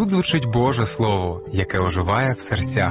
Тут звучить Боже Слово, яке оживає в серцях.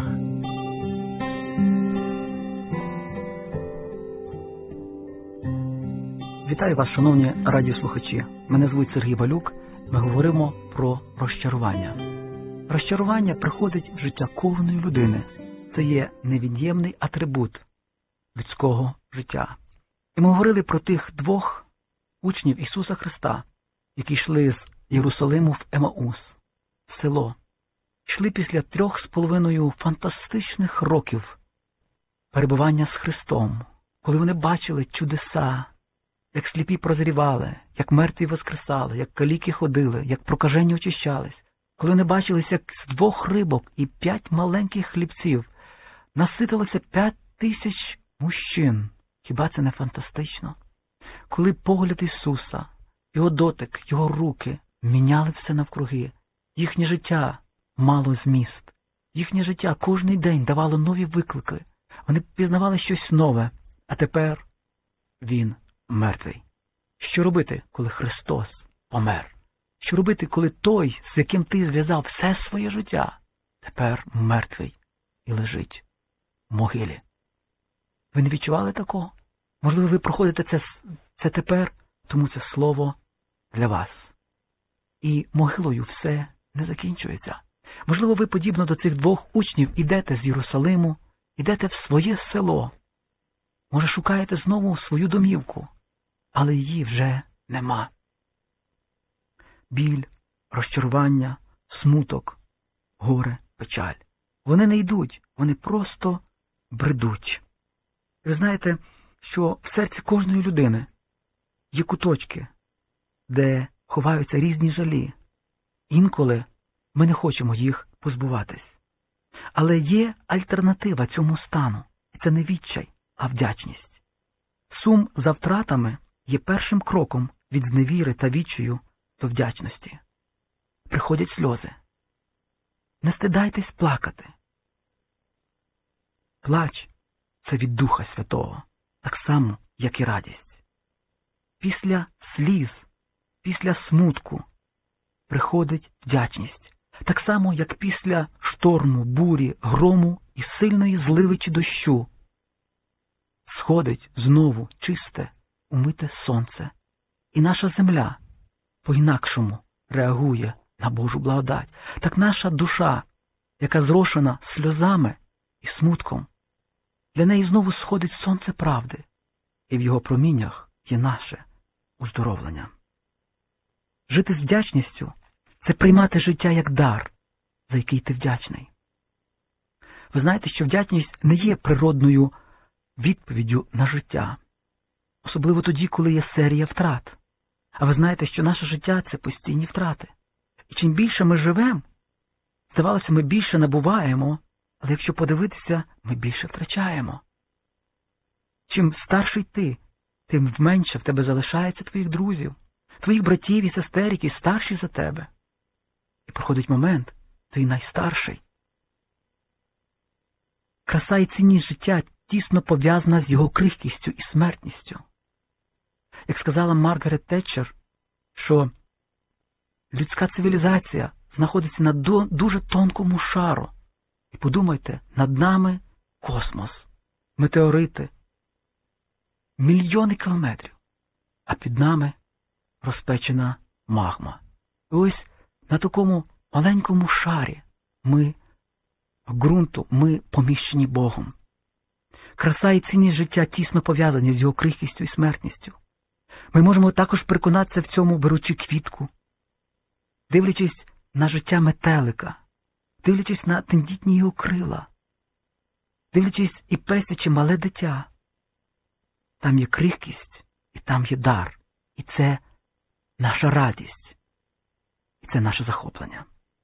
Вітаю вас, шановні радіослухачі. Мене звуть Сергій Балюк. Ми говоримо про розчарування. Розчарування приходить в життя кожної людини. Це є невід'ємний атрибут людського життя. І ми говорили про тих двох учнів Ісуса Христа, які йшли з Єрусалиму в Емаус, в село. Йшли після 3,5 фантастичних років перебування з Христом, коли вони бачили чудеса, як сліпі прозрівали, як мертві воскресали, як каліки ходили, як прокажені очищались, коли вони бачилися, як з 2 рибок і 5 маленьких хлібців наситилося 5000 мужчин. Хіба це не фантастично? Коли погляд Ісуса, Його дотик, Його руки міняли все навкруги, їхнє життя мало зміст, їхнє життя кожний день давало нові виклики, вони пізнавали щось нове, а тепер Він мертвий. Що робити, коли Христос помер? Що робити, коли той, з яким ти зв'язав все своє життя, тепер мертвий і лежить в могилі? Ви не відчували такого? Можливо, ви проходите це тепер, тому це слово для вас. І могилою все не закінчується. Можливо, ви, подібно до цих 2 учнів, ідете з Єрусалиму, ідете в своє село. Може, шукаєте знову свою домівку, але її вже нема. Біль, розчарування, смуток, горе, печаль. Вони не йдуть, вони просто бредуть. Ви знаєте, що в серці кожної людини є куточки, де ховаються різні жалі. Інколи ми не хочемо їх позбуватись. Але є альтернатива цьому стану. І це не відчай, а вдячність. Сум за втратами є першим кроком від зневіри та відчаю до вдячності. Приходять сльози. Не стидайтесь плакати. Плач – це від Духа Святого, так само, як і радість. Після сліз, після смутку приходить вдячність, так само, як після шторму, бурі, грому і сильної зливи чи дощу сходить знову чисте, умите сонце, і наша земля по-інакшому реагує на Божу благодать. Так наша душа, яка зрошена сльозами і смутком, для неї знову сходить сонце правди, і в його проміннях є наше уздоровлення. Жити з вдячністю – це приймати життя як дар, за який ти вдячний. Ви знаєте, що вдячність не є природною відповіддю на життя. Особливо тоді, коли є серія втрат. А ви знаєте, що наше життя – це постійні втрати. І чим більше ми живемо, здавалося, ми більше набуваємо, але якщо подивитися, ми більше втрачаємо. Чим старший ти, тим менше в тебе залишається твоїх друзів, твоїх братів і сестер, які старші за тебе. І проходить момент, ти найстарший. Краса і цінність життя тісно пов'язана з його крихкістю і смертністю. Як сказала Маргарет Тетчер, що людська цивілізація знаходиться на дуже тонкому шару. І подумайте, над нами космос, метеорити, мільйони кілометрів, а під нами розпечена магма. І ось на такому маленькому шарі ґрунту ми поміщені Богом. Краса і цінність життя тісно пов'язані з його крихкістю і смертністю. Ми можемо також переконатися в цьому, беручи квітку, дивлячись на життя метелика, дивлячись на тендітні його крила, дивлячись і пестячи мале дитя. Там є крихкість, і там є дар. І це наша радість. І це наше захоплення.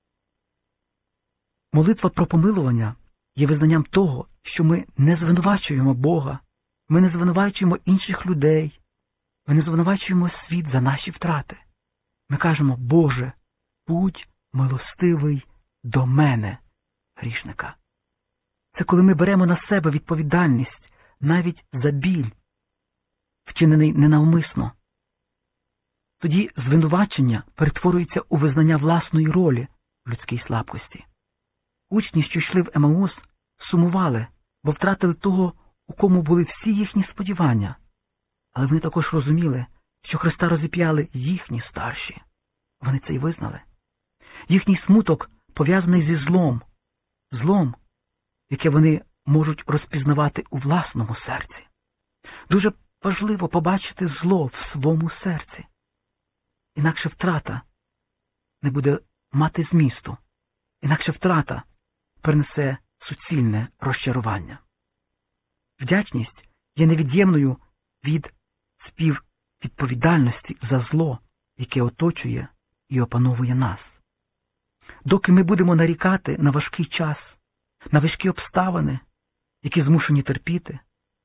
Молитва про помилування є визнанням того, що ми не звинувачуємо Бога, ми не звинувачуємо інших людей, ми не звинувачуємо світ за наші втрати. Ми кажемо: Боже, будь милостивий до мене, грішника. Це коли ми беремо на себе відповідальність навіть за біль, вчинений ненавмисно. Тоді звинувачення перетворюється у визнання власної ролі в людській слабкості. Учні, що йшли в Емаус, сумували, бо втратили того, у кому були всі їхні сподівання. Але вони також розуміли, що Христа розіп'яли їхні старші. Вони це й визнали. Їхній смуток пов'язаний зі злом, яке вони можуть розпізнавати у власному серці. Дуже важливо побачити зло в своєму серці. Інакше втрата не буде мати змісту. Інакше втрата принесе суцільне розчарування. Вдячність є невід'ємною від співвідповідальності за зло, яке оточує і опановує нас. Доки ми будемо нарікати на важкий час, на важкі обставини, які змушені терпіти,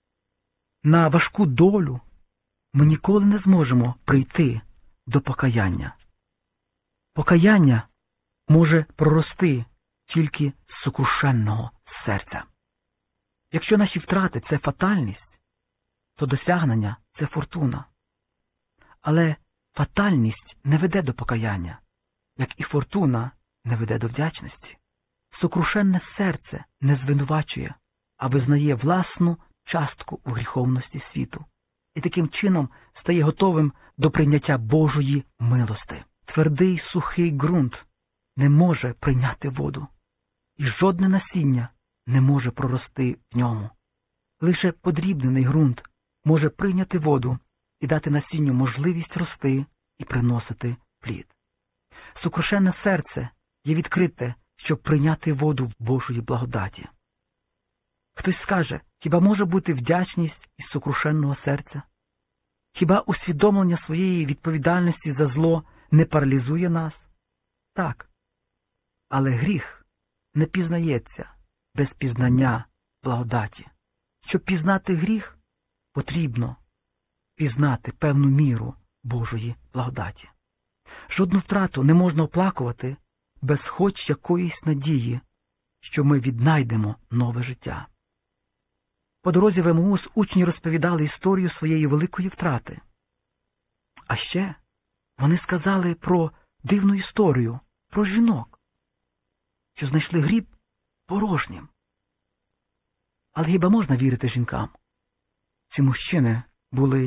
на важку долю, ми ніколи не зможемо прийти до покаяння. Покаяння може прорости тільки з сокрушенного серця. Якщо наші втрати – це фатальність, то досягнення – це фортуна. Але фатальність не веде до покаяння, як і фортуна не веде до вдячності. Сокрушенне серце не звинувачує, а визнає власну частку у гріховності світу і таким чином стає готовим до прийняття Божої милости. Твердий сухий ґрунт не може прийняти воду, і жодне насіння не може прорости в ньому. Лише подрібнений ґрунт може прийняти воду і дати насінню можливість рости і приносити плід. Сокрушенне серце є відкрите, щоб прийняти воду Божої благодаті. Хтось скаже, хіба може бути вдячність із сокрушенного серця? Хіба усвідомлення своєї відповідальності за зло не паралізує нас? Так. Але гріх не пізнається без пізнання благодаті. Щоб пізнати гріх, потрібно пізнати певну міру Божої благодаті. Жодну втрату не можна оплакувати без хоч якоїсь надії, що ми віднайдемо нове життя. По дорозі в Емаус учні розповідали історію своєї великої втрати. А ще вони сказали про дивну історію, про жінок, що знайшли гріб порожнім. Але хіба можна вірити жінкам? Ці мужчини були